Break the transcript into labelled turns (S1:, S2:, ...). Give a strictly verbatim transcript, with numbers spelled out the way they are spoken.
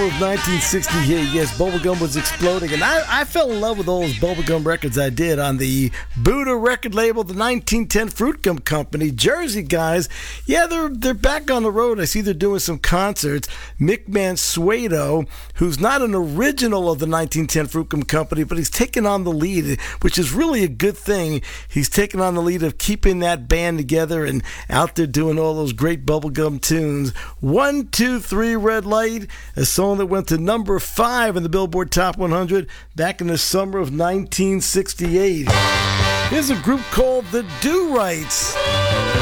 S1: of nineteen sixty-eight, yes, bubblegum was exploding, and I, I fell in love with all those bubblegum records I did on the Buddha record label, the nineteen ten Fruit Gum Company. Jersey guys, yeah, they're they're back on the road. I see they're doing some concerts. Mick Mansueto, who's not an original of the nineteen ten Fruit Gum Company, but he's taken on the lead, which is really a good thing. He's taken on the lead of keeping that band together and out there doing all those great bubblegum tunes. One, two, three, Red Light, a song that went to number five in the Billboard Top one hundred back in the summer of nineteen sixty-eight. Here's a group called the Do Rights.